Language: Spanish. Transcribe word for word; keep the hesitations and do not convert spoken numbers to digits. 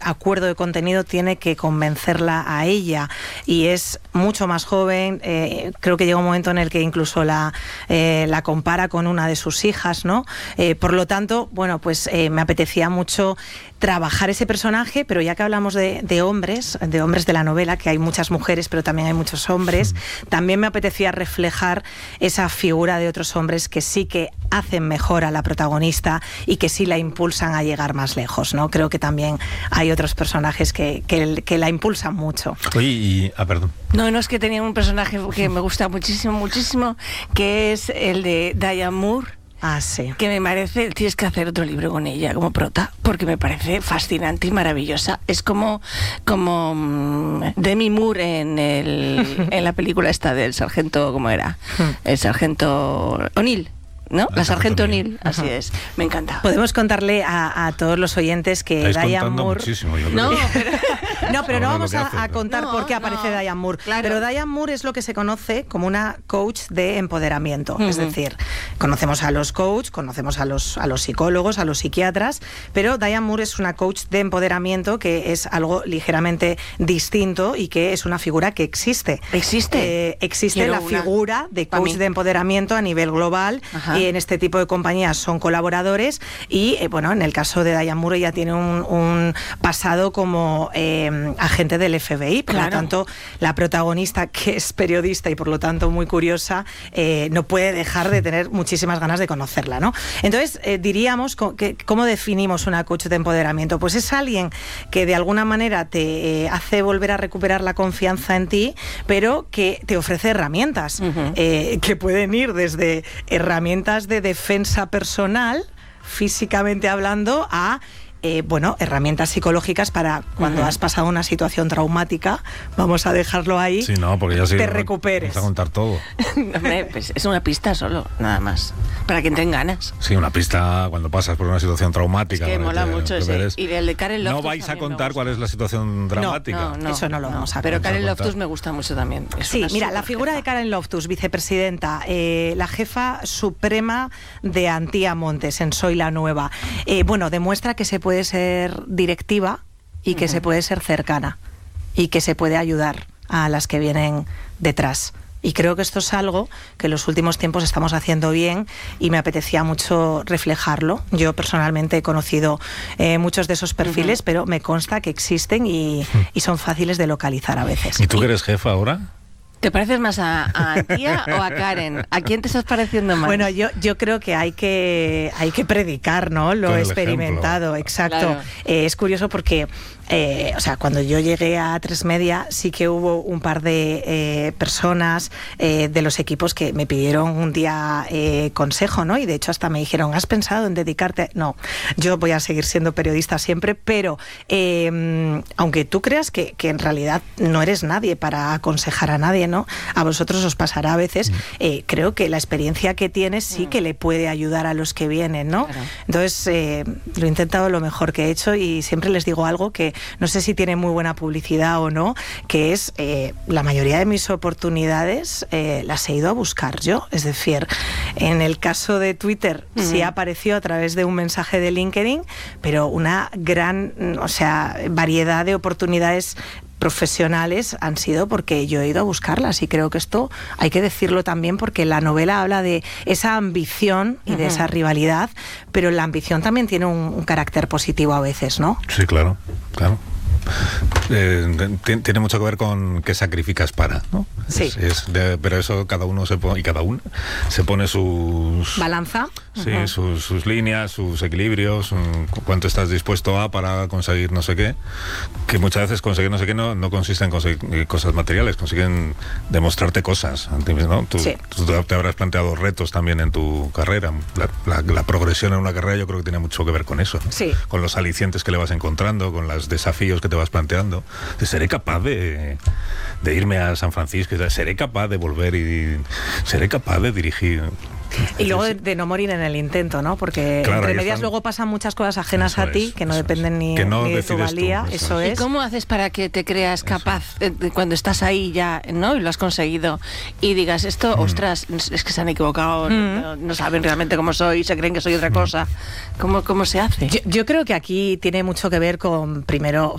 acuerdo de contenido tiene que convencerla a ella, y es mucho más joven. Eh, creo que llega un momento en el que incluso la, eh, la compara con una de sus hijas, ¿no? Eh, por lo tanto, bueno, pues eh, me apetecía mucho trabajar ese personaje, pero ya que hablamos de, de hombres, de hombres de la novela, que hay muchas mujeres, pero también hay muchos hombres, también me apetecía reflejar esa figura de otros hombres que sí que hacen mejor a la protagonista y que sí la impulsan a llegar más lejos, ¿no? Creo que también hay otros personajes que, que, que la impulsan mucho. Oye, y... Ah, perdón. No, no, es que tenía un personaje que me gusta muchísimo, muchísimo, que es el de Diane Moore. Ah, sí. Que me parece, tienes que hacer otro libro con ella como prota, porque me parece fascinante y maravillosa. Es como, como um, Demi Moore en, el, en la película esta del sargento, ¿cómo era? El sargento O'Neill. ¿No? La, la Sargento O'Neill, así uh-huh. es. Me encanta. Podemos contarle a, a todos los oyentes que Diane Moore... No, pero... no, pero no vamos a, a contar no, por qué aparece no, Diane Moore. Claro. Pero Diane Moore es lo que se conoce como una coach de empoderamiento. Uh-huh. Es decir, conocemos a los coaches, conocemos a los, a los psicólogos, a los psiquiatras, pero Diane Moore es una coach de empoderamiento, que es algo ligeramente distinto y que es una figura que existe. ¿Existe? Eh, existe Quiero la una... figura de coach de empoderamiento a nivel global. Ajá. Y en este tipo de compañías son colaboradores, y eh, bueno, en el caso de Diane Moore ella tiene un, un pasado como eh, agente del F B I, por claro. lo tanto la protagonista, que es periodista y por lo tanto muy curiosa, eh, no puede dejar de tener muchísimas ganas de conocerla, ¿no? Entonces eh, diríamos, que, ¿cómo definimos una coach de empoderamiento? Pues es alguien que de alguna manera te eh, hace volver a recuperar la confianza en ti, pero que te ofrece herramientas, uh-huh. eh, que pueden ir desde herramientas de defensa personal, físicamente hablando, a Eh, bueno, herramientas psicológicas para cuando uh-huh. has pasado una situación traumática, vamos a dejarlo ahí, sí, no, porque ya sí, te recuperes. Vamos a contar todo. Hombre, pues es una pista solo, nada más, para que entren ganas. Sí, una pista cuando pasas por una situación traumática. Es que mola te, mucho ese. Y el de Karen Loftus. No vais a contar cuál es la situación dramática. No, no, no, eso no lo vamos a Pero contar. Karen Loftus me gusta mucho también. Es sí, mira, la figura jefa. de Karen Loftus, vicepresidenta, eh, la jefa suprema de Antía Montes en Soy la Nueva, eh, bueno, demuestra que se puede ser directiva y que uh-huh. se puede ser cercana y que se puede ayudar a las que vienen detrás. Y creo que esto es algo que en los últimos tiempos estamos haciendo bien y me apetecía mucho reflejarlo. Yo personalmente he conocido eh, muchos de esos perfiles, uh-huh. pero me consta que existen y, y son fáciles de localizar a veces. ¿Y tú que eres jefa ahora? ¿Te pareces más a, a Antía o a Karen? ¿A quién te estás pareciendo más? Bueno, yo, yo creo que hay que hay que predicar, ¿no? Lo experimentado, ejemplo. Exacto. Claro. Eh, es curioso porque, eh, o sea, cuando yo llegué a Tres Media sí que hubo un par de eh, personas eh, de los equipos que me pidieron un día eh, consejo, ¿no? Y de hecho hasta me dijeron, ¿has pensado en dedicarte? No, yo voy a seguir siendo periodista siempre, pero eh, aunque tú creas que, que en realidad no eres nadie para aconsejar a nadie, ¿no? A vosotros os pasará a veces, eh, creo que la experiencia que tienes sí que le puede ayudar a los que vienen, ¿no? Claro. Entonces, eh, lo he intentado lo mejor que he hecho y siempre les digo algo que no sé si tiene muy buena publicidad o no, que es, eh, la mayoría de mis oportunidades eh, las he ido a buscar yo, es decir, en el caso de Twitter uh-huh. sí apareció a través de un mensaje de LinkedIn, pero una gran, o sea, variedad de oportunidades profesionales han sido porque yo he ido a buscarlas, y creo que esto hay que decirlo también porque la novela habla de esa ambición y de uh-huh. esa rivalidad, pero la ambición también tiene un, un carácter positivo a veces, ¿no? Sí, claro, claro. Eh, tiene mucho que ver con qué sacrificas para, ¿no? Sí. Es, es de, pero eso cada uno se pone, y cada una se pone sus... ¿Balanza? Sí, uh-huh. sus, sus líneas, sus equilibrios, un, cuánto estás dispuesto a para conseguir no sé qué, que muchas veces conseguir no sé qué no, no consiste en conseguir cosas materiales, consiguen demostrarte cosas, ¿no? Tú, sí. tú te habrás planteado retos también en tu carrera, la, la, la progresión en una carrera yo creo que tiene mucho que ver con eso, ¿no? Sí. Con los alicientes que le vas encontrando, con los desafíos que te vas planteando. ¿Seré capaz de, de irme a San Francisco? ¿Seré capaz de volver y seré capaz de dirigir? Y luego de, de no morir en el intento, ¿no? Porque claro, entre medias están... luego pasan muchas cosas ajenas eso a ti es, que no dependen es. ni, que no ni de tu valía, tú, eso, eso es. es. ¿Y cómo haces para que te creas capaz eh, cuando estás ahí ya, ¿no? Y lo has conseguido y digas esto, mm. ostras, es que se han equivocado, mm. no, no saben realmente cómo soy, se creen que soy otra cosa. ¿Cómo, cómo se hace? Yo, yo creo que aquí tiene mucho que ver con, primero,